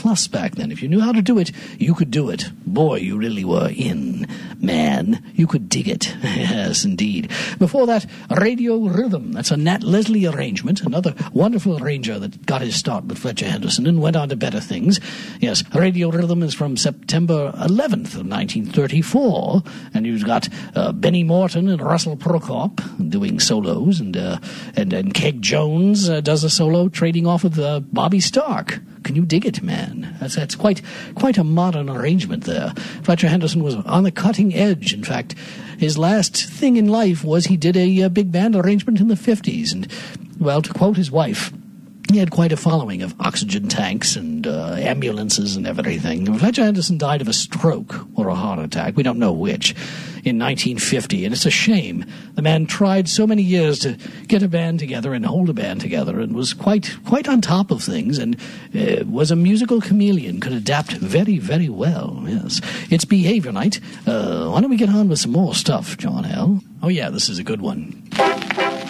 plus back then. If you knew how to do it, you could do it. Boy, you really were in, man. You could dig it. Yes, indeed. Before that, Radio Rhythm. That's a Nat Leslie arrangement, another wonderful arranger that got his start with Fletcher Henderson and went on to better things. Yes, Radio Rhythm is from September 11th of 1934, and you've got Benny Morton and Russell Prokop doing solos, and Keg Jones does a solo trading off with Bobby Stark. Can you dig it, man? That's quite a modern arrangement there. Fletcher Henderson was on the cutting edge. In fact, his last thing in life was he did a big band arrangement in the 50s. And, well, to quote his wife, he had quite a following of oxygen tanks and ambulances and everything. Fletcher Henderson died of a stroke or a heart attack. We don't know which. In 1950, and it's a shame. The man tried so many years to get a band together and hold a band together, and was quite on top of things, and was a musical chameleon, could adapt very, very well. Yes, it's Behavior Night. Why don't we get on with some more stuff, John L? Oh yeah, this is a good one.